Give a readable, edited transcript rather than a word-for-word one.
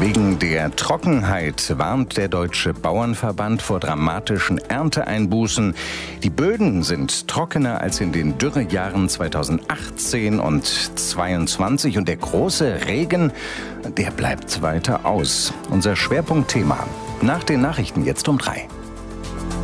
Wegen der Trockenheit warnt der Deutsche Bauernverband vor dramatischen Ernteeinbußen. Die Böden sind trockener als in den Dürrejahren 2018 und 2022 und der große Regen, der bleibt weiter aus. Unser Schwerpunktthema nach den Nachrichten jetzt um 3.